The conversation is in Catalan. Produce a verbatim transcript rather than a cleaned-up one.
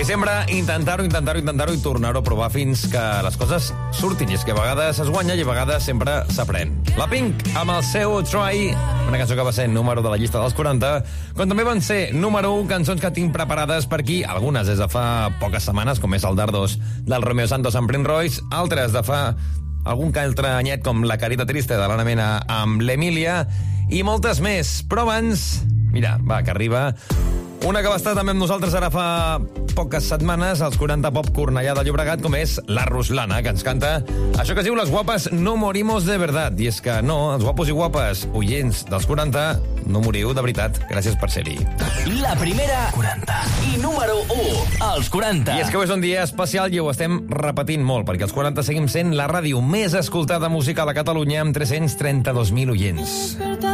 I sempre intentar-ho, intentar-ho, intentar-ho i tornar-ho a provar fins que les coses surtin. I és que a vegades es guanya i a vegades sempre s'aprèn. La Pink, amb el seu Try, una cançó que va ser número de la llista dels quaranta, com també van ser número u cançons que tinc preparades per aquí, algunes des de fa poques setmanes, com és el Dardos del Romeo Santos amb Prince Royce, altres de fa algun que altre anyet, com La Carita Triste de l'Anna Mena amb l'Emília, i moltes més. Però abans, mira, va, que arriba una que va estar també amb nosaltres ara fa poques setmanes, als quaranta Pop Cornellà de Llobregat, com és la Ruslana, que ens canta això que es diu Les guapes no morimos de verdad. I és que no, els guapos i guapes oients dels quaranta, no moriu de veritat. Gràcies per ser-hi. La primera quaranta i número u als quaranta. I és que avui és un dia especial i ho estem repetint molt, perquè els quaranta seguim sent la ràdio més escoltada musical a Catalunya amb tres-cents trenta-dos mil oients.